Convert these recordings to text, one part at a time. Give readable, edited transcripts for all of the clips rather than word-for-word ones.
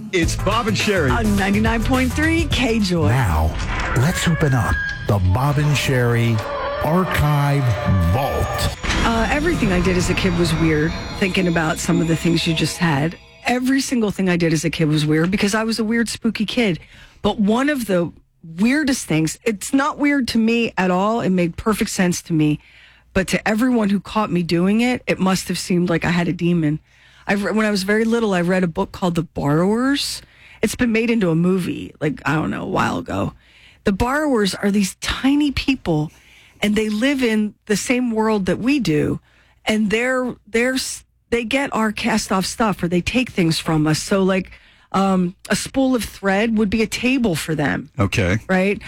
It's Bob and Sherry. On 99.3 K-Joy. Now, let's open up the Bob and Sherry Archive Vault. Everything I did as a kid was weird, thinking about some of the things you just had. Every single thing I did as a kid was weird because I was a weird, spooky kid. But one of the weirdest things, it's not weird to me at all. It made perfect sense to me. But to everyone who caught me doing it, it must have seemed like I had a demon. When I was very little, I read a book called The Borrowers. It's been made into a movie, a while ago. The Borrowers are these tiny people, and they live in the same world that we do. And they get our cast off stuff, or they take things from us. So a spool of thread would be a table for them. Okay. Right?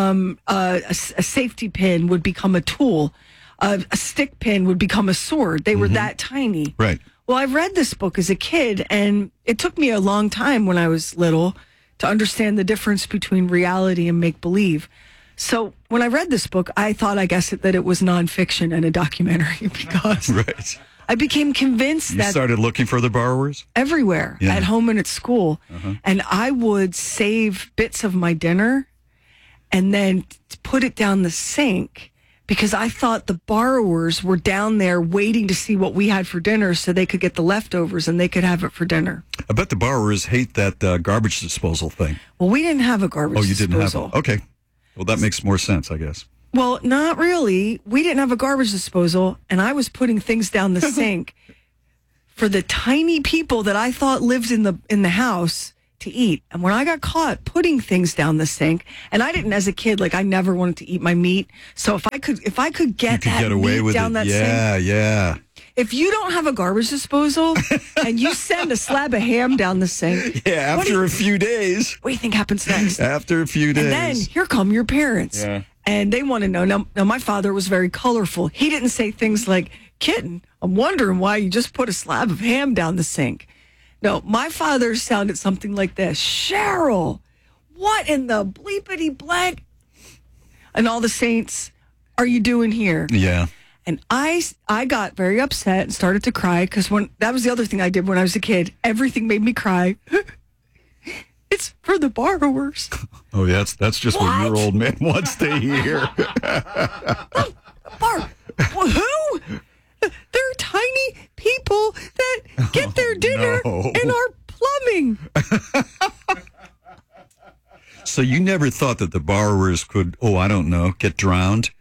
A safety pin would become a tool. A stick pin would become a sword. They were that tiny. Right. Well, I read this book as a kid, and it took me a long time when I was little to understand the difference between reality and make-believe. So when I read this book, I thought, that it was nonfiction and a documentary because Right. I became convinced You that started looking for the borrowers? everywhere, Yeah. at home and at school, and I would save bits of my dinner and then put it down the sink because I thought the borrowers were down there waiting to see what we had for dinner so they could get the leftovers and they could have it for dinner. I bet the borrowers hate that garbage disposal thing. Well, we didn't have a garbage You disposal. didn't have one. Okay. Well, that makes more sense, I guess. Well, not really. We didn't have a garbage disposal, and I was putting things down the sink for the tiny people that I thought lived in the house to eat. And when I got caught putting things down the sink, and I didn't as a kid, I never wanted to eat my meat. So if I could get that away meat with down it. that Yeah, sink. yeah. If you don't have a garbage disposal and you send a slab of ham down the sink. Yeah, after a few days. What do you think happens next? After a few days. And then here come your parents. Yeah. And they want to know. Now, my father was very colorful. He didn't say things like, "Kitten, I'm wondering why you just put a slab of ham down the sink." No, my father sounded something like this. "Cheryl, what in the bleepity blank and all the saints are you doing here?" Yeah. And I got very upset and started to cry because that was the other thing I did when I was a kid. Everything made me cry. It's for the borrowers. Oh, yeah, that's just what your old man wants to hear. Who? They're tiny people that get their dinner in our plumbing. So you never thought that the borrowers could, get drowned?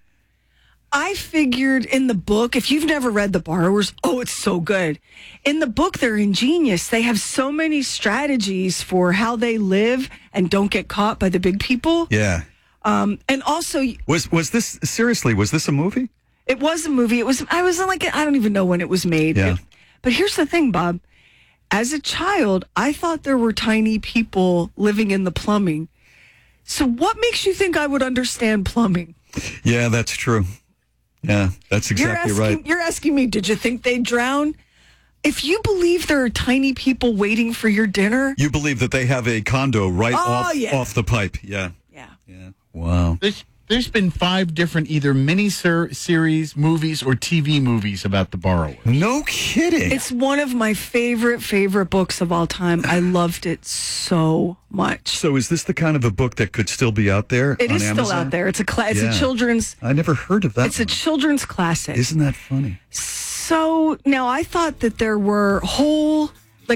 I figured in the book, if you've never read The Borrowers, it's so good. In the book, they're ingenious. They have so many strategies for how they live and don't get caught by the big people. Yeah. And also, Was this a movie? it was a movie. I don't even know when it was made. Yeah. But here's the thing, Bob. As a child, I thought there were tiny people living in the plumbing. So what makes you think I would understand plumbing? Yeah, that's true. Yeah, that's exactly right. You're asking me, did you think they'd drown? If you believe there are tiny people waiting for your dinner. You believe that they have a condo off the pipe. Yeah. Yeah. Yeah. Wow. There's been 5 different either mini-series, movies, or TV movies about the borrowers. No kidding. It's one of my favorite books of all time. I loved it so much. So is this the kind of a book that could still be out there It on is Amazon? still out there. It's a children's. I never heard of that. It's a children's classic. Isn't that funny? So now I thought that there were a whole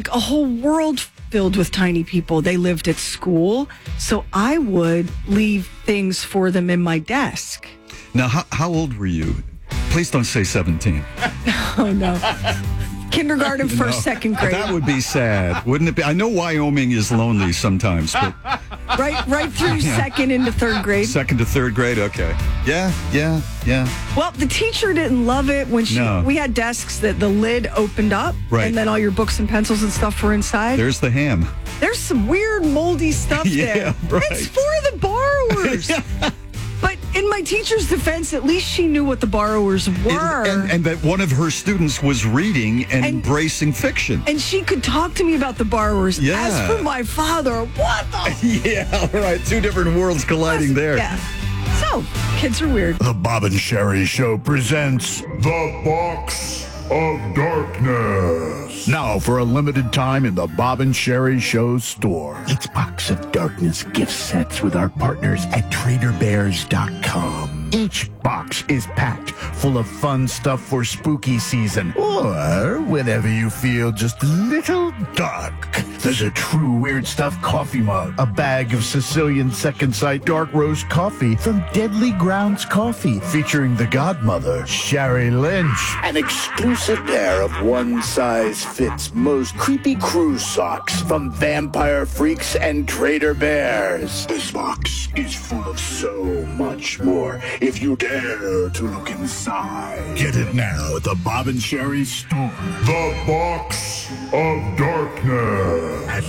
world filled with tiny people. They lived at school, so I would leave things for them in my desk. Now, how old were you? Please don't say 17. Oh no. Kindergarten, first, second grade. That would be sad, wouldn't it be? I know Wyoming is lonely sometimes, but right through second into third grade. second to third grade, okay. Yeah. Well, the teacher didn't love it when we had desks that the lid opened up, Right. and then all your books and pencils and stuff were inside. There's the ham. There's some weird moldy stuff Yeah, there. right. It's for the borrowers. But in my teacher's defense, at least she knew what the borrowers were. And that one of her students was reading and embracing fiction. And she could talk to me about the borrowers. Yeah. As for my father, what the? Yeah, right. 2 different worlds colliding there. Yeah. So, kids are weird. The Bob and Sherry Show presents The Box of Darkness. Now for a limited time in the Bob and Sherry Show store. It's Box of Darkness gift sets with our partners at TraderBears.com. Each box is packed full of fun stuff for spooky season, or whenever you feel just a little dark. There's a true weird stuff coffee mug, a bag of Sicilian Second Sight dark roast coffee from Deadly Grounds Coffee, featuring the godmother, Sherry Lynch, an exclusive pair of one-size-fits most creepy cruise socks from Vampire Freaks and Trader Bears. This box is full of so much more if you dare to look inside. Get it now at the Bob and Sherry store. The Box of Darkness at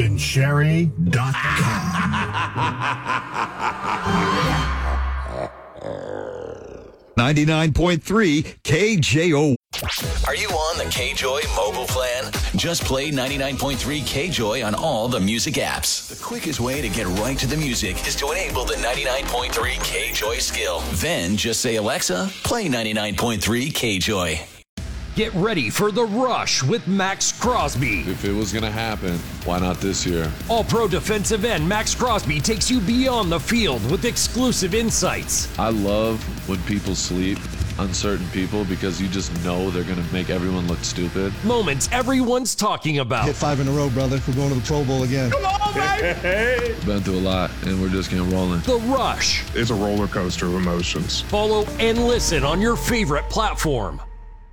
BobandSherry.com. 99.3 KJO. Are you on the KJoy mobile plan? Just play 99.3 KJoy on all the music apps. The quickest way to get right to the music is to enable the 99.3 KJoy skill. Then just say, Alexa, play 99.3 KJoy. Get ready for The Rush with Max Crosby. If it was going to happen, why not this year? All-pro defensive end Max Crosby takes you beyond the field with exclusive insights. I love when people sleep on certain people because you just know they're going to make everyone look stupid. Moments everyone's talking about. Hit 5 in a row, brother. We're going to the Pro Bowl again. Come on, baby! Been through a lot, and we're just getting rolling. The Rush. It's a roller coaster of emotions. Follow and listen on your favorite platform.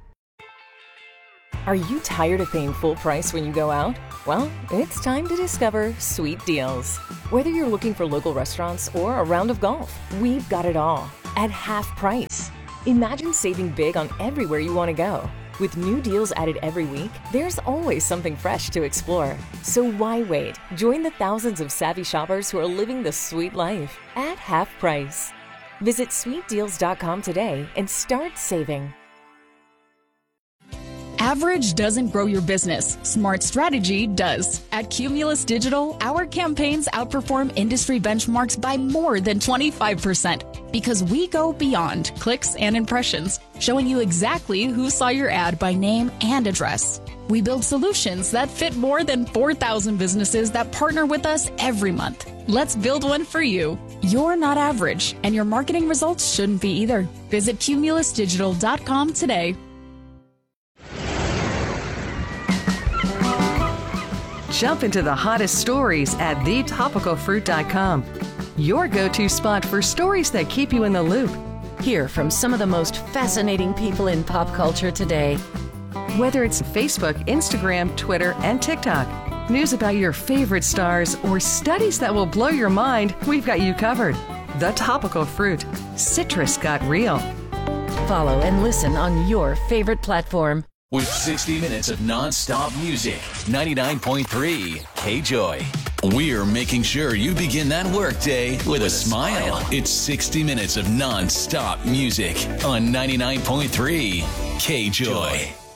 Are you tired of paying full price when you go out? Well, it's time to discover Sweet Deals. Whether you're looking for local restaurants or a round of golf, we've got it all at half price. Imagine saving big on everywhere you want to go. With new deals added every week, there's always something fresh to explore. So why wait? Join the thousands of savvy shoppers who are living the sweet life at half price. Visit sweetdeals.com today and start saving. Average doesn't grow your business. Smart strategy does. At Cumulus Digital, our campaigns outperform industry benchmarks by more than 25% because we go beyond clicks and impressions, showing you exactly who saw your ad by name and address. We build solutions that fit more than 4,000 businesses that partner with us every month. Let's build one for you. You're not average, and your marketing results shouldn't be either. Visit cumulusdigital.com today. Jump into the hottest stories at thetopicalfruit.com. Your go-to spot for stories that keep you in the loop. Hear from some of the most fascinating people in pop culture today. Whether it's Facebook, Instagram, Twitter, and TikTok, news about your favorite stars, or studies that will blow your mind, we've got you covered. The Topical Fruit. Citrus got real. Follow and listen on your favorite platform. With 60 minutes of non-stop music, 99.3 KJoy. We're making sure you begin that workday with a smile. It's 60 minutes of non-stop music on 99.3 KJoy.